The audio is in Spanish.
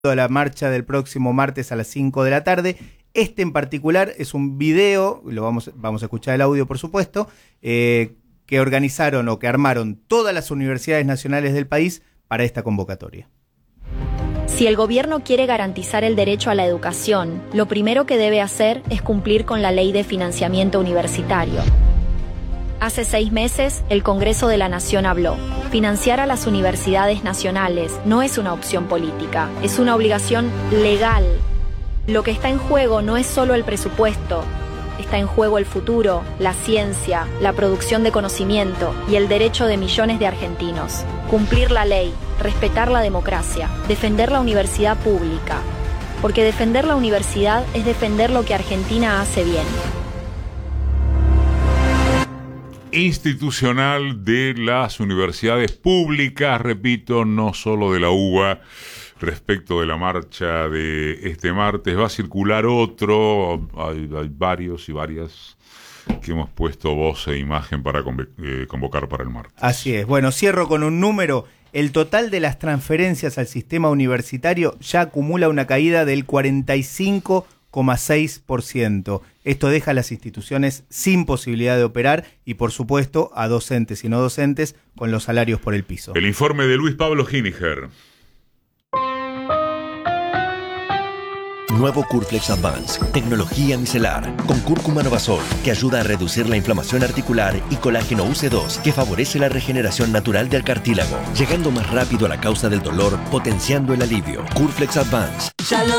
a la marcha del próximo martes a las 5 de la tarde. Este en particular es un video, vamos a escuchar el audio por supuesto, que organizaron o que armaron todas las universidades nacionales del país para esta convocatoria. Si el gobierno quiere garantizar el derecho a la educación, lo primero que debe hacer es cumplir con la Ley de Financiamiento Universitario. Hace 6 meses, el Congreso de la Nación habló. Financiar a las universidades nacionales no es una opción política, es una obligación legal. Lo que está en juego no es solo el presupuesto, está en juego el futuro, la ciencia, la producción de conocimiento y el derecho de millones de argentinos. Cumplir la ley, respetar la democracia, defender la universidad pública. Porque defender la universidad es defender lo que Argentina hace bien. Institucional de las universidades públicas, repito, no solo de la UBA. Respecto de la marcha de este martes, va a circular otro, hay varios y varias que hemos puesto voz e imagen para convocar para el martes. Así es. Bueno, cierro con un número. El total de las transferencias al sistema universitario ya acumula una caída del 45,6%. Esto deja a las instituciones sin posibilidad de operar y, por supuesto, a docentes y no docentes con los salarios por el piso. El informe de Luis Pablo Giniger. Nuevo Curflex Advance, tecnología micelar, con cúrcuma Novasol, que ayuda a reducir la inflamación articular, y colágeno UC2, que favorece la regeneración natural del cartílago, llegando más rápido a la causa del dolor, potenciando el alivio. Curflex Advance. Ya lo